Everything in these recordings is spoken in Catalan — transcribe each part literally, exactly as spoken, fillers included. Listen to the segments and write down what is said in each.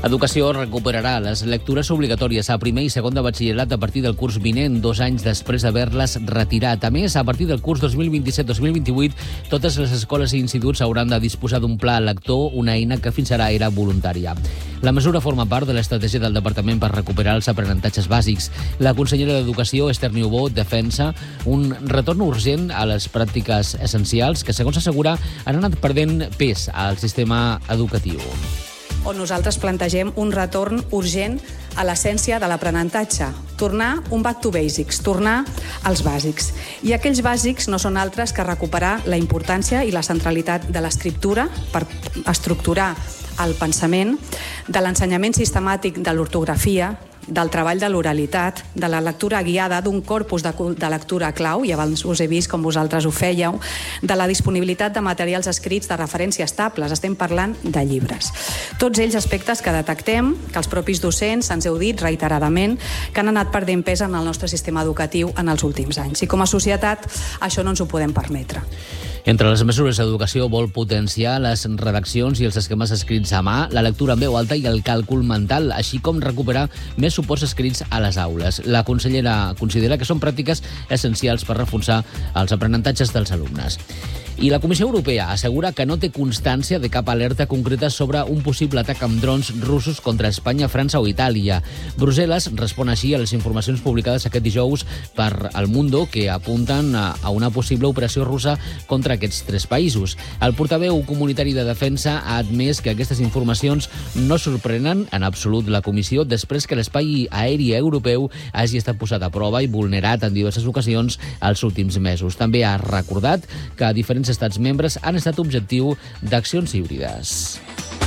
Educació recuperarà les lectures obligatòries a primer i segon de batxillerat a partir del curs vinent, dos anys després d'haver-les retirat. A més, a partir del curs dos mil vint-i-set dos mil vint-i-vuit, totes les escoles i instituts hauran de disposar d'un pla lector, una eina que fins ara era voluntària. La mesura forma part de l'estratègia del Departament per recuperar els aprenentatges bàsics. La consellera d'Educació, Esther Niubó, defensa un retorn urgent a les pràctiques essencials que, segons assegura, han anat perdent pes al sistema educatiu. On nosaltres plantegem un retorn urgent a l'essència de l'aprenentatge. Tornar un back to basics, tornar als bàsics. I aquells bàsics no són altres que recuperar la importància i la centralitat de l'escriptura per estructurar el pensament, de l'ensenyament sistemàtic de l'ortografia, del treball de l'oralitat, de la lectura guiada, d'un corpus de, de lectura clau, i abans us he vist com vosaltres ho fèieu, de la disponibilitat de materials escrits de referència estables, estem parlant de llibres. Tots ells aspectes que detectem, que els propis docents ens heu dit reiteradament, que han anat perdent pes en el nostre sistema educatiu en els últims anys. I com a societat això no ens ho podem permetre. Entre les mesures d'educació vol potenciar les redaccions i els esquemes escrits a mà, la lectura en veu alta i el càlcul mental, així com recuperar més suports escrits a les aules. La consellera considera que són pràctiques essencials per reforçar els aprenentatges dels alumnes. I la Comissió Europea assegura que no té constància de cap alerta concreta sobre un possible atac amb drons russos contra Espanya, França o Itàlia. Brussel·les respon així a les informacions publicades aquest dijous per El Mundo, que apunten a una possible operació russa contra aquests tres països. El portaveu comunitari de Defensa ha admès que aquestes informacions no sorprenen en absolut la Comissió després que l'espai aeri europeu hagi estat posat a prova i vulnerat en diverses ocasions els últims mesos. També ha recordat que diferents estats membres han estat objectiu d'accions híbrides.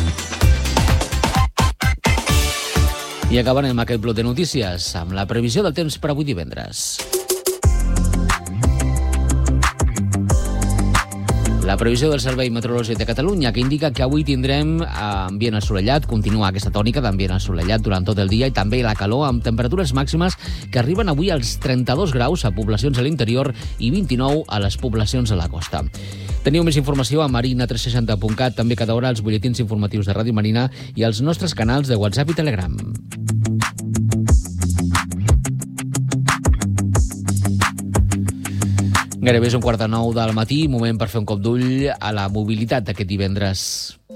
I acabarem aquest bloc de notícies amb la previsió del temps per avui divendres. La previsió del Servei Meteorològic de Catalunya, que indica que avui tindrem ambient assolellat, continua aquesta tònica d'ambient assolellat durant tot el dia i també la calor amb temperatures màximes que arriben avui als trenta-dos graus a poblacions a l'interior i vint-i-nou a les poblacions de la costa. Teniu més informació a marina tres seixanta punt cat, també cada hora als butlletins informatius de Ràdio Marina i als nostres canals de WhatsApp i Telegram. Gairebé és un quart de nou del matí, moment per fer un cop d'ull a la mobilitat d'aquest divendres.